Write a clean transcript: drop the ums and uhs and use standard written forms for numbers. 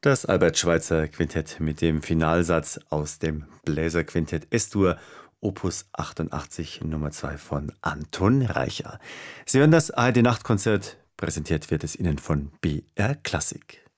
Das Albert-Schweitzer Quintett mit dem Finalsatz aus dem Bläserquintett S-Dur, Opus 88, Nummer 2 von Anton Reicher. Sie hören das ARD Nachtkonzert, präsentiert wird es Ihnen von BR Klassik.